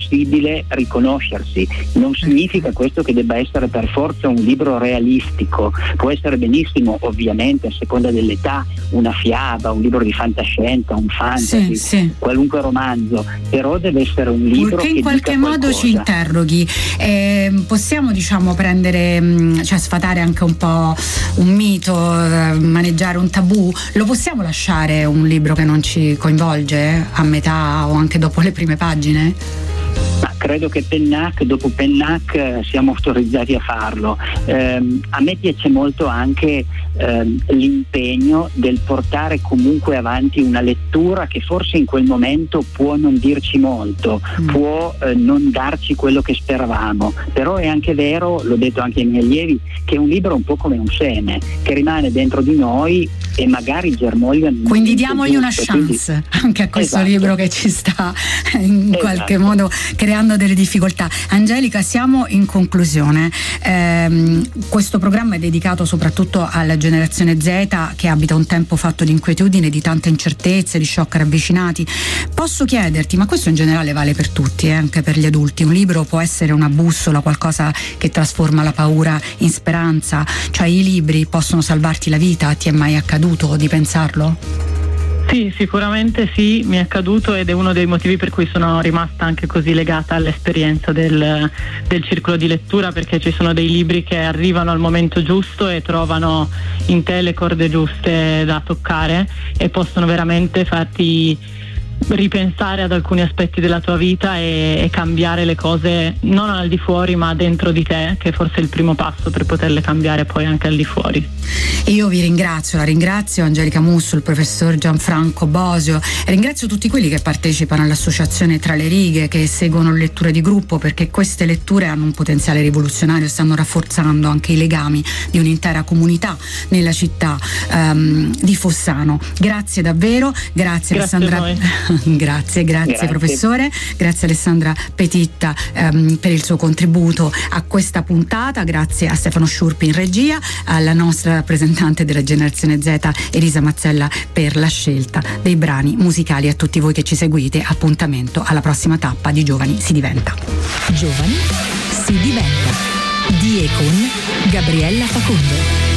possibile riconoscersi. Non significa questo che debba essere per forza un libro realistico, può essere benissimo, ovviamente a seconda dell'età, una fiaba, un libro di fantascienza, un fantasy, qualunque romanzo, però deve essere un libro che in qualche modo ci interroghi. Possiamo, diciamo, prendere, cioè sfatare anche un po' un mito, maneggiare un tabù. Lo possiamo lasciare un libro che non ci coinvolge a metà o anche dopo le prime pagine? Ma credo che dopo Pennac siamo autorizzati a farlo. A me piace molto anche l'impegno del portare comunque avanti una lettura che forse in quel momento può non dirci molto, può non darci quello che speravamo, però è anche vero, l'ho detto anche ai miei allievi, che è un libro un po' come un seme che rimane dentro di noi e magari germoglia. Quindi diamogli una chance anche a questo libro che ci sta in qualche modo creando delle difficoltà. Angelica, siamo in conclusione. Questo programma è dedicato soprattutto alla generazione Z, che abita un tempo fatto di inquietudine, di tante incertezze, di shock ravvicinati. Posso chiederti, ma questo in generale vale per tutti, anche per gli adulti, un libro può essere una bussola, qualcosa che trasforma la paura in speranza? Cioè i libri possono salvarti la vita? Ti è mai accaduto di pensarlo? Sì, sicuramente sì, mi è accaduto ed è uno dei motivi per cui sono rimasta anche così legata all'esperienza del circolo di lettura, perché ci sono dei libri che arrivano al momento giusto e trovano in te le corde giuste da toccare e possono veramente farti ripensare ad alcuni aspetti della tua vita e cambiare le cose non al di fuori ma dentro di te, che forse è il primo passo per poterle cambiare poi anche al di fuori. Io vi ringrazio, la ringrazio Angelica Musso, il professor Gianfranco Bosio, e ringrazio tutti quelli che partecipano all'associazione Tra le Righe, che seguono le letture di gruppo, perché queste letture hanno un potenziale rivoluzionario, stanno rafforzando anche i legami di un'intera comunità nella città di Fossano. Grazie davvero, grazie Alessandra. Grazie professore, grazie Alessandra Petitta per il suo contributo a questa puntata, grazie a Stefano Sciurpi in regia, alla nostra rappresentante della generazione Z Elisa Mazzella per la scelta dei brani musicali. A tutti voi che ci seguite, appuntamento alla prossima tappa di Giovani si diventa. Giovani si diventa di e con Gabriella Facondo.